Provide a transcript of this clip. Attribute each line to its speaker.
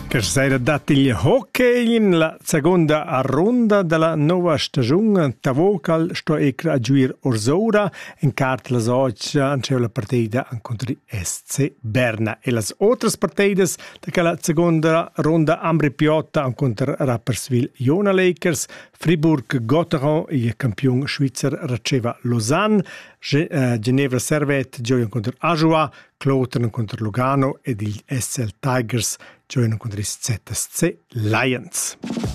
Speaker 1: Che s'era dato il hockey in la seconda ronda della nuova stagione. Tavocal sto a giuir orsora in carta las oggi c'è la partita contro SC Berna e las altre partite della seconda ronda Ambri Piotta contro Rapperswil Jona Lakers, Fribourg Gotteron il campione svizzero riceva Lausanne, Ginevra Servette gioia contro Ajoa, Cloten contro Lugano ed il SL Tigers giocano contro i ZSC Lions.